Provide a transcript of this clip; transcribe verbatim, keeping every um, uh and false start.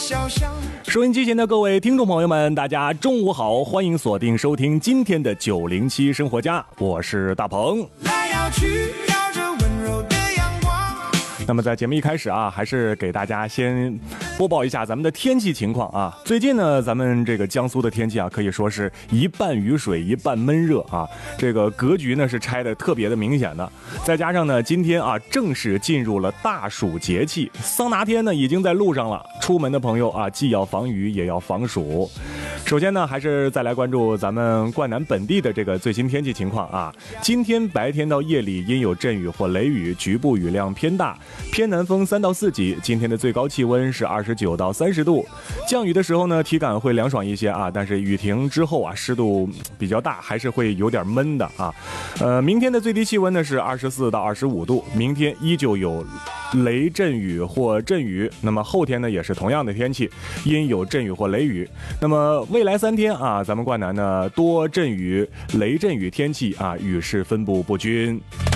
小巷。 收音机前的各位听众朋友们，大家中午好，欢迎锁定收听今天的九零七生活家，我是大鹏。 来要去摇着温柔的阳光。 那么在节目一开始啊，还是给大家先播报一下咱们的天气情况啊。最近呢，咱们这个江苏的天气啊，可以说是一半雨水一半闷热啊，这个格局呢是拆的特别的明显的。再加上呢，今天啊正式进入了大暑节气，桑拿天呢已经在路上了。出门的朋友啊，既要防雨也要防暑。首先呢，还是再来关注咱们灌南本地的这个最新天气情况啊。今天白天到夜里阴有阵雨或雷雨，局部雨量偏大，偏南风三到四级。今天的最高气温是二十九到三十度。降雨的时候呢，体感会凉爽一些啊，但是雨停之后啊，湿度比较大，还是会有点闷的啊。呃，明天的最低气温呢是二十四到二十五度，明天依旧有雷阵雨或阵雨。那么后天呢也是同样的天气，阴有阵雨或雷雨。那么未来三天啊，咱们灌南呢多阵雨、雷阵雨天气啊，雨势分布不均。